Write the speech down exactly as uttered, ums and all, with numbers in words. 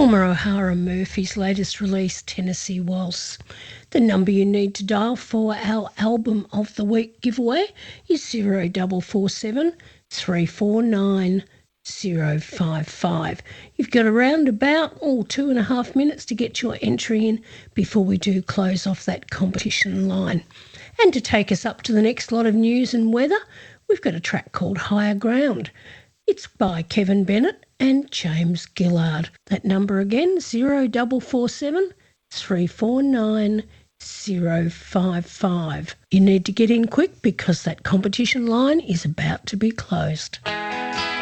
Wilma O'Hara Murphy's latest release, Tennessee Waltz. The number you need to dial for our Album of the Week giveaway is zero four four seven, three four nine, zero five five. You've got around about oh, two and a half minutes to get your entry in before we do close off that competition line. And to take us up to the next lot of news and weather, we've got a track called Higher Ground. It's by Kevin Bennett and James Gillard. That number again, zero four four seven, three four nine, zero five five. You need to get in quick because that competition line is about to be closed.